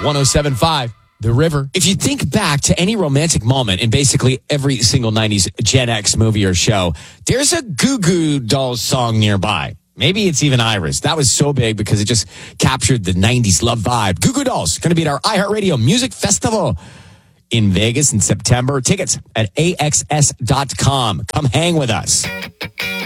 107.5. The River. If you think back to any romantic moment in basically every single 90s Gen X movie or show, there's a Goo Goo Dolls song nearby. Maybe it's even Iris. That was so big because it just captured the 90s love vibe. Goo Goo Dolls going to be at our iHeartRadio Music Festival in Vegas in September. Tickets at AXS.com. Come hang with us.